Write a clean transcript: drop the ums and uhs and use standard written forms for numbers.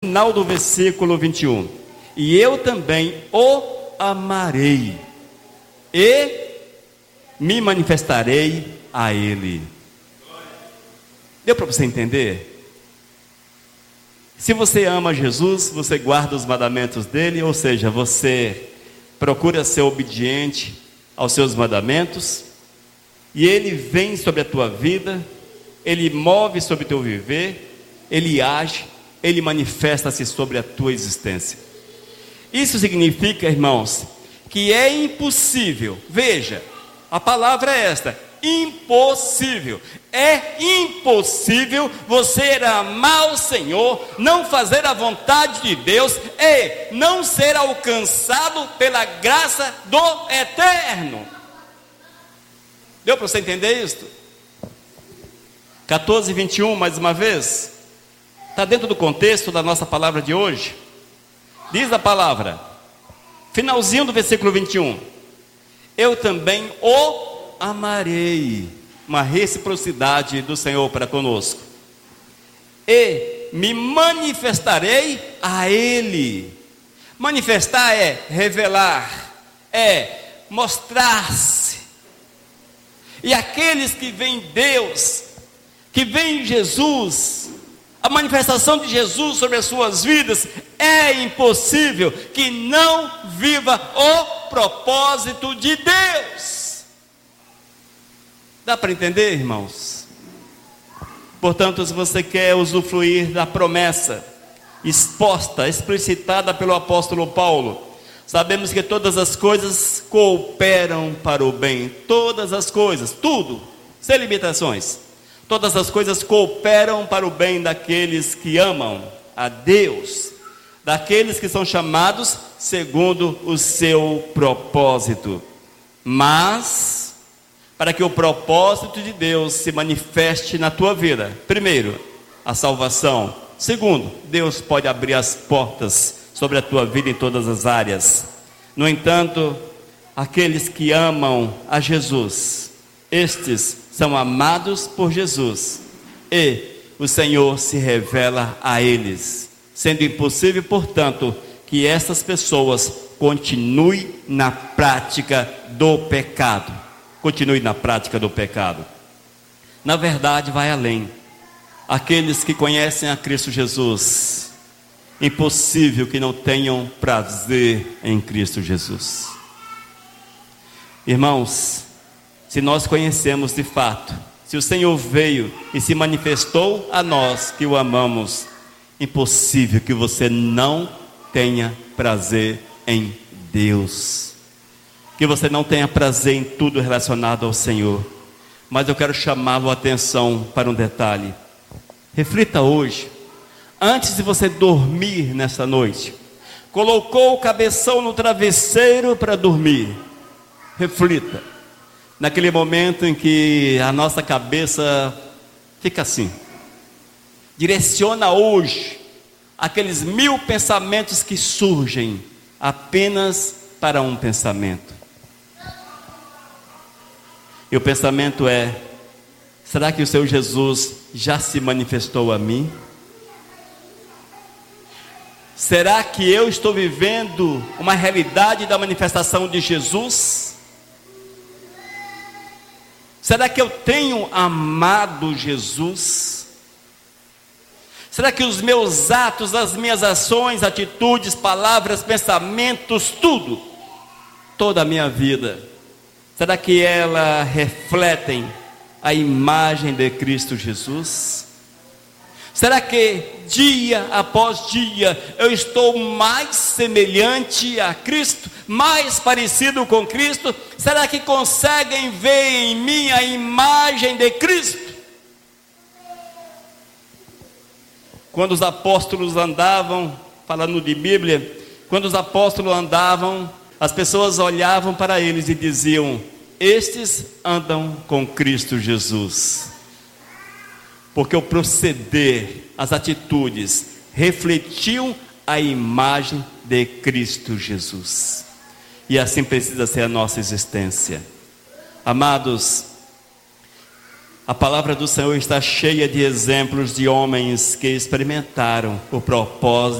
Final do versículo 21. E eu também o amarei e me manifestarei a ele. Deu para você entender? Se você ama Jesus, você guarda os mandamentos dele, ou seja, você procura ser obediente aos seus mandamentos, e ele vem sobre a tua vida, ele move sobre o teu viver, ele age, ele manifesta-se sobre a tua existência. Isso significa, irmãos, que é impossível, veja, a palavra é esta: impossível. É impossível você amar o Senhor, não fazer a vontade de Deus e não ser alcançado pela graça do Eterno. Deu para você entender isso? 14:21, mais uma vez, está dentro do contexto da nossa palavra de hoje. Diz a palavra, finalzinho do versículo 21: eu também o amarei. Uma reciprocidade do Senhor para conosco. E me manifestarei a ele. Manifestar é revelar, é mostrar-se. E aqueles que veem Deus, que veem Jesus, a manifestação de Jesus sobre as suas vidas, é impossível que não viva o propósito de Deus. Dá para entender, irmãos? Portanto, se você quer usufruir da promessa exposta, explicitada pelo apóstolo Paulo, sabemos que todas as coisas cooperam para o bem. Todas as coisas, tudo, sem limitações. Todas as coisas cooperam para o bem daqueles que amam a Deus, daqueles que são chamados segundo o seu propósito. Mas para que o propósito de Deus se manifeste na tua vida, primeiro, a salvação. Segundo, Deus pode abrir as portas sobre a tua vida em todas as áreas. No entanto, aqueles que amam a Jesus, estes são amados por Jesus, e o Senhor se revela a eles, sendo impossível, portanto, que essas pessoas continuem na prática do pecado. Continue na prática do pecado. Na verdade, vai além. Aqueles que conhecem a Cristo Jesus, impossível que não tenham prazer em Cristo Jesus. Irmãos, se nós conhecemos de fato, se o Senhor veio e se manifestou a nós que o amamos, impossível que você não tenha prazer em Deus, que você não tenha prazer em tudo relacionado ao Senhor. Mas eu quero chamá-lo a atenção para um detalhe. Reflita hoje, antes de você dormir nessa noite, colocou o cabeção no travesseiro para dormir, reflita, naquele momento em que a nossa cabeça fica assim, direciona hoje aqueles 1000 pensamentos que surgem apenas para um pensamento. E o pensamento é: será que o Senhor Jesus já se manifestou a mim? Será que eu estou vivendo uma realidade da manifestação de Jesus? Será que eu tenho amado Jesus? Será que os meus atos, as minhas ações, atitudes, palavras, pensamentos, tudo, toda a minha vida, será que elas refletem a imagem de Cristo Jesus? Será que dia após dia eu estou mais semelhante a Cristo, mais parecido com Cristo? Será que conseguem ver em mim a imagem de Cristo? Quando os apóstolos andavam, falando de Bíblia, quando os apóstolos andavam, as pessoas olhavam para eles e diziam: estes andam com Cristo Jesus. Porque o proceder, as atitudes, refletiam a imagem de Cristo Jesus. E assim precisa ser a nossa existência. Amados, a palavra do Senhor está cheia de exemplos de homens que experimentaram o propósito